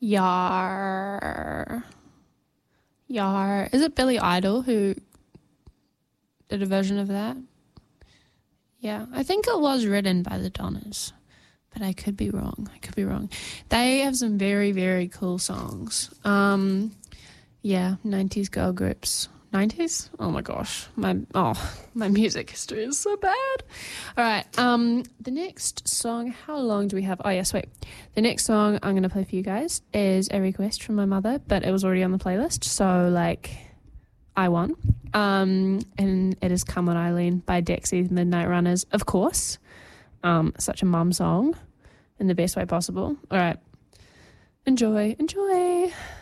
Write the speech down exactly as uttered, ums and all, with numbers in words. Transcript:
Yar. Yar. Is it Billy Idol who did a version of that? Yeah, I think it was written by the Donnas, but I could be wrong. I could be wrong. They have some very, very cool songs. Um, yeah, nineties girl groups. nineties? Oh my gosh. My oh, my music history is so bad. All right. Um, the next song, how long do we have? Oh, yes, wait. The next song I'm going to play for you guys is a request from my mother, but it was already on the playlist, so, like, I won. Um, and it is Come On Eileen by Dexy's Midnight Runners, of course. Um, such a mum song in the best way possible. All right. Enjoy. Enjoy.